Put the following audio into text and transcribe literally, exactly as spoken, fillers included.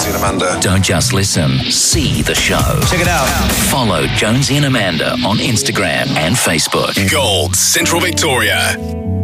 Jonesy and Amanda. Don't just listen, see the show. Check it out. Follow Jonesy and Amanda on Instagram and Facebook. Gold, Central Victoria.